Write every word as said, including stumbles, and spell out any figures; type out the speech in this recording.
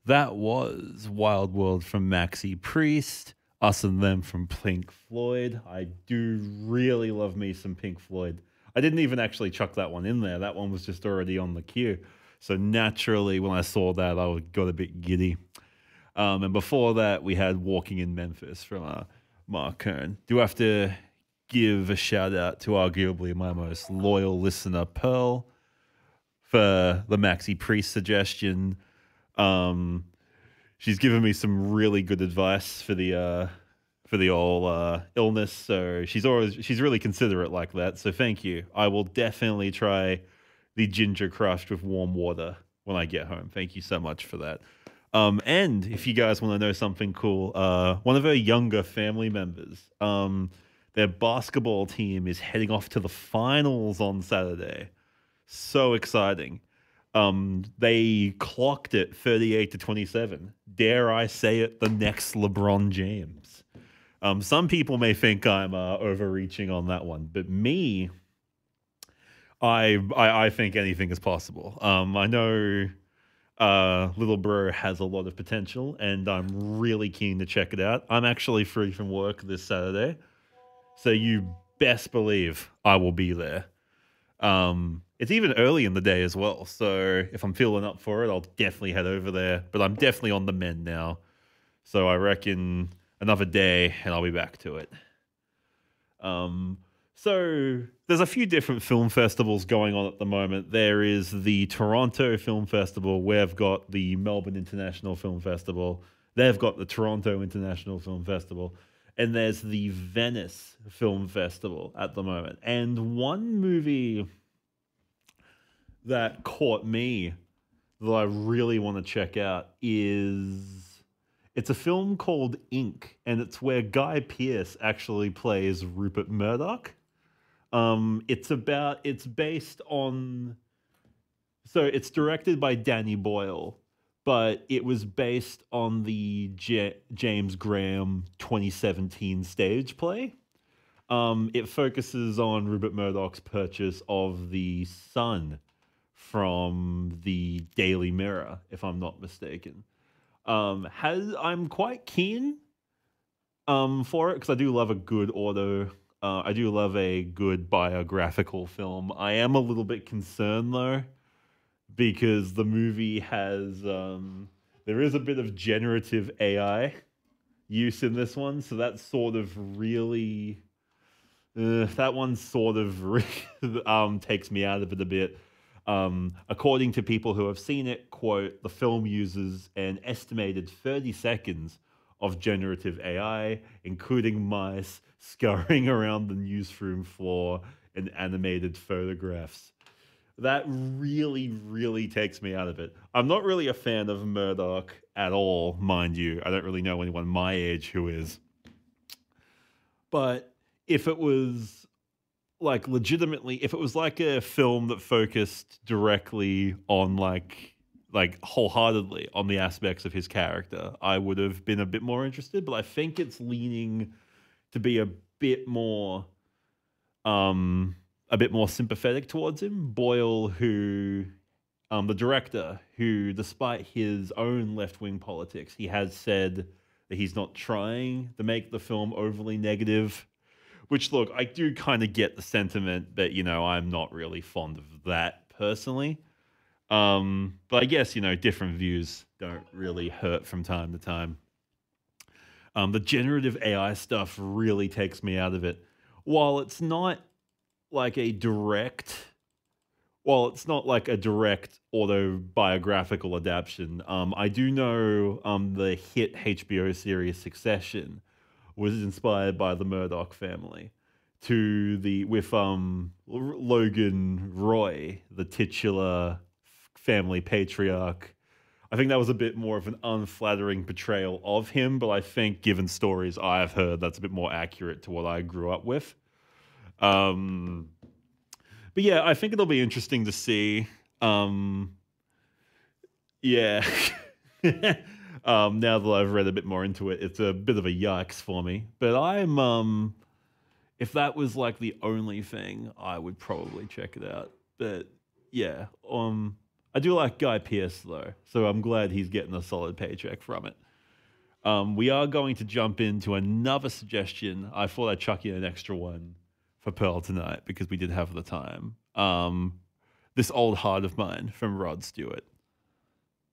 That was Wild World from Maxi Priest, Us and Them from Pink Floyd. I do really love me some Pink Floyd. I didn't even actually chuck that one in there. That one was just already on the queue. So naturally, when I saw that, I got a bit giddy. Um, and before that, we had Walking in Memphis from uh, Mark Kern. Do have to give a shout out to arguably my most loyal listener, Pearl, for the Maxi Priest suggestion. Um, she's given me some really good advice for the uh, for the old uh, illness. So she's always she's really considerate like that. So thank you. I will definitely try the ginger crushed with warm water when I get home. Thank you so much for that. Um, and if you guys want to know something cool, uh, one of her younger family members, um, their basketball team is heading off to the finals on Saturday. So exciting. Um, they clocked it thirty-eight to twenty-seven. Dare I say it, the next LeBron James. Um, some people may think I'm uh, overreaching on that one, but me, I, I I think anything is possible. Um, I know uh, Little Bro has a lot of potential, and I'm really keen to check it out. I'm actually free from work this Saturday, so you best believe I will be there. Um, it's even early in the day as well, so if I'm feeling up for it, I'll definitely head over there. But I'm definitely on the mend now, so I reckon another day and I'll be back to it. Um, so there's a few different film festivals going on at the moment. There is the Toronto Film Festival. We've got the Melbourne International Film Festival. They've got the Toronto International Film Festival. And there's the Venice Film Festival at the moment. And one movie that caught me that I really want to check out is it's a film called Ink, and it's where Guy Pearce actually plays Rupert Murdoch. Um, it's about it's based on so it's directed by Danny Boyle, but it was based on the J- James Graham twenty seventeen stage play. Um, it focuses on Rupert Murdoch's purchase of the Sun from the Daily Mirror, if I'm not mistaken. Um, has I'm quite keen um, for it because I do love a good auto. Uh, I do love a good biographical film. I am a little bit concerned though because the movie has um, there is a bit of generative A I use in this one, so that's sort of really uh, that one sort of re- um, takes me out of it a bit. Um, according to people who have seen it, quote, the film uses an estimated thirty seconds of generative A I, including mice scurrying around the newsroom floor and animated photographs. That really, really takes me out of it. I'm not really a fan of Murdoch at all, mind you. I don't really know anyone my age who is. But if it was like legitimately, if it was like a film that focused directly on like like wholeheartedly on the aspects of his character, I would have been a bit more interested. But I think it's leaning to be a bit more um a bit more sympathetic towards him. Boyle, who um the director, who despite his own left-wing politics, he has said that he's not trying to make the film overly negative. Which, look, I do kind of get the sentiment, but, you know, I'm not really fond of that personally. Um, but I guess, you know, different views don't really hurt from time to time. Um, the generative A I stuff really takes me out of it. While it's not like a direct, while it's not like a direct autobiographical adaptation, um, I do know um, the hit H B O series Succession was inspired by the Murdoch family to the with um Logan Roy, the titular family patriarch. I think that was a bit more of an unflattering portrayal of him, but I think given stories I've heard, that's a bit more accurate to what I grew up with. Um, but yeah, I think it'll be interesting to see. Um, yeah. Um, now that I've read a bit more into it, it's a bit of a yikes for me. But I'm, um, if that was like the only thing, I would probably check it out. But yeah, um, I do like Guy Pearce though, so I'm glad he's getting a solid paycheck from it. Um, we are going to jump into another suggestion. I thought I'd chuck in an extra one for Pearl tonight because we did have the time. Um, This Old Heart of Mine from Rod Stewart.